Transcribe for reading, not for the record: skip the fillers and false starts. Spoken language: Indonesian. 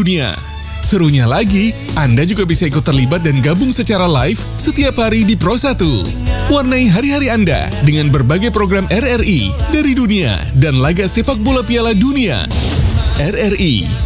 dunia. Serunya lagi, Anda juga bisa ikut terlibat dan gabung secara live setiap hari di Pro 1. Warnai hari-hari Anda dengan berbagai program RRI dari dunia dan laga sepak bola Piala Dunia. RRI